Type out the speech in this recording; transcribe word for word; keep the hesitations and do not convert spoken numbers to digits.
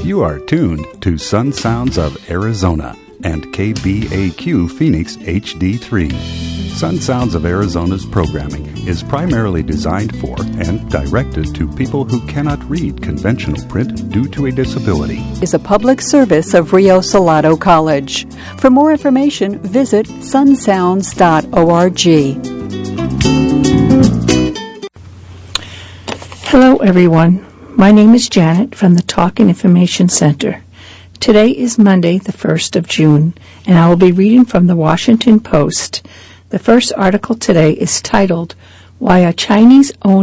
You are tuned to Sun Sounds of Arizona and K B A Q Phoenix H D three. Sun Sounds of Arizona's programming is primarily designed for and directed to people who cannot read conventional print due to a disability. Is a public service of Rio Salado College. For more information, visit sun sounds dot org. Hello, everyone. My name is Janet from the Talk and Information Center. Today is Monday, the first of June, and I will be reading from the Washington Post. The first article today is titled, Why a Chinese-Owned